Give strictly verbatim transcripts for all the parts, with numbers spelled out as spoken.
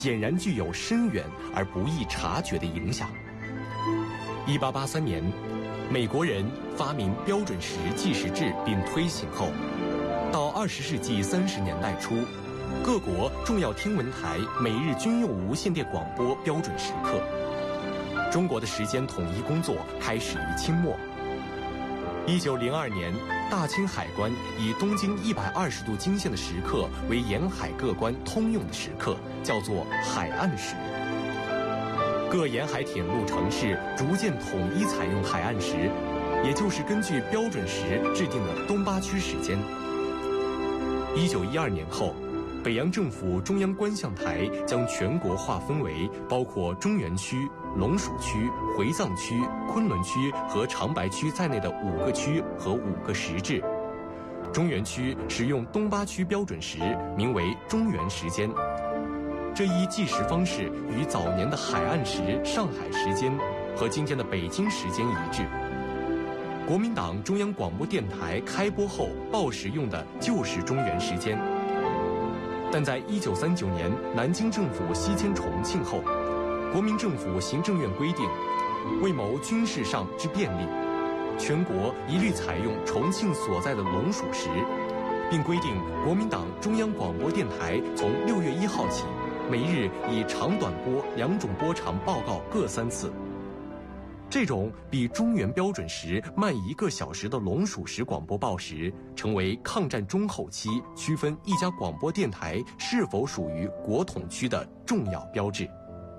显然具有深远而不易察觉的影响。一八八三年，美国人发明标准时计时制并推行后，到二十世纪三十年代初，各国重要天文台每日均用无线电广播标准时刻。中国的时间统一工作开始于清末。一九零二年，大清海关以东经一百二十度经线的时刻为沿海各关通用的时刻，叫做海岸时。各沿海铁路城市逐渐统一采用海岸时，也就是根据标准时制定的东八区时间。一九一二年后，北洋政府中央观象台将全国划分为包括中原区、龙蜀区、回藏区、昆仑区和长白区在内的五个区和五个时制。中原区使用东八区标准时，名为中原时间。这一计时方式与早年的海岸时、上海时间和今天的北京时间一致。国民党中央广播电台开播后报时用的就是中原时间。但在一九三九年南京政府西迁重庆后，国民政府行政院规定，为谋军事上之便利，全国一律采用重庆所在的龙蜀时，并规定国民党中央广播电台从六月一号起，每日以长短波两种波长报告各三次。这种比中原标准时慢一个小时的龙蜀时广播报时，成为抗战中后期区分一家广播电台是否属于国统区的重要标志。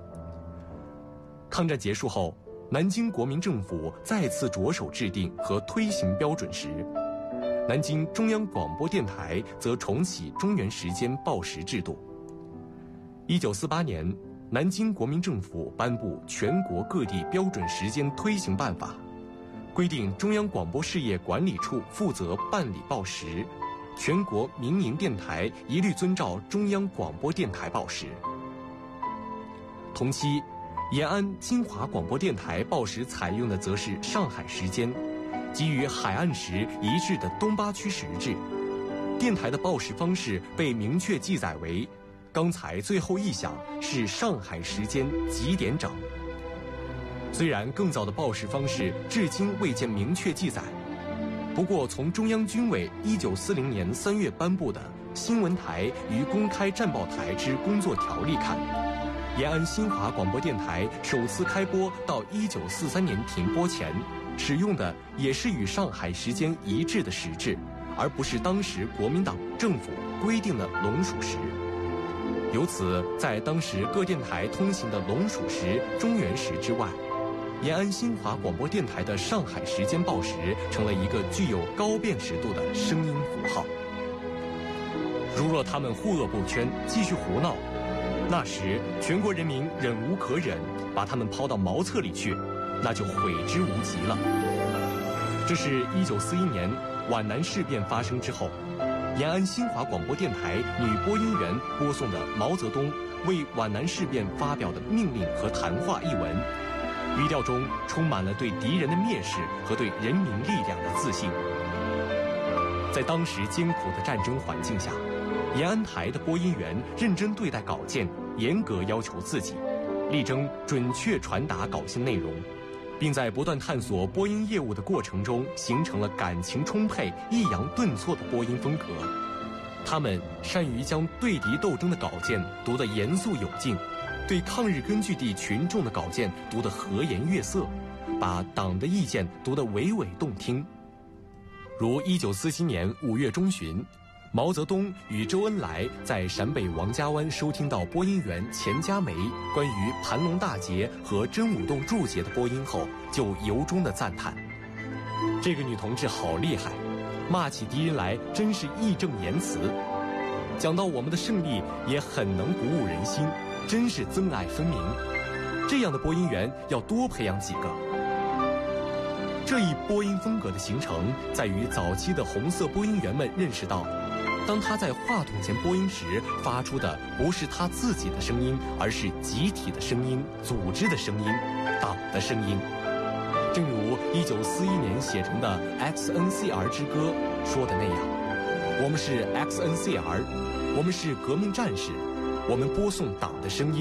抗战结束后，南京国民政府再次着手制定和推行标准时，南京中央广播电台则重启中原时间报时制度。一九四八年，南京国民政府颁布《全国各地标准时间推行办法》，规定中央广播事业管理处负责办理报时，全国民营电台一律遵照中央广播电台报时。同期，延安金华广播电台报时采用的则是上海时间，基于海岸时一致的东八区时制。电台的报时方式被明确记载为刚才最后一响是上海时间几点整。虽然更早的报时方式至今未见明确记载，不过从中央军委一九四零年三月颁布的《新闻台与公开战报台之工作条例》看，延安新华广播电台首次开播到一九四三年停播前，使用的也是与上海时间一致的时制，而不是当时国民党政府规定的龙蜀时。由此，在当时各电台通行的龙蜀时、中原时之外，延安新华广播电台的上海时间报时成了一个具有高辨识度的声音符号。如若他们护恶不圈，继续胡闹，那时全国人民忍无可忍，把他们抛到茅厕里去，那就悔之无及了。这是一九四一年皖南事变发生之后，延安新华广播电台女播音员播送的毛泽东为皖南事变发表的命令和谈话一文，语调中充满了对敌人的蔑视和对人民力量的自信。在当时艰苦的战争环境下，延安台的播音员认真对待稿件，严格要求自己，力争准确传达稿件内容，并在不断探索播音业务的过程中，形成了感情充沛、抑扬顿挫的播音风格。他们善于将对敌斗争的稿件读得严肃有劲，对抗日根据地群众的稿件读得和颜悦色，把党的意见读得娓娓动听。如一九四七年五月中旬，毛泽东与周恩来在陕北王家湾收听到播音员钱佳梅关于盘龙大捷和真武洞注解的播音后，就由衷的赞叹：这个女同志好厉害，骂起敌人来真是义正言辞，讲到我们的胜利也很能鼓舞人心，真是憎爱分明。这样的播音员要多培养几个。这一播音风格的形成，在于早期的红色播音员们认识到，当他在话筒前播音时，发出的不是他自己的声音，而是集体的声音、组织的声音、党的声音。正如一九四一年写成的 X N C R 之歌说的那样，我们是 X N C R， 我们是革命战士，我们播送党的声音。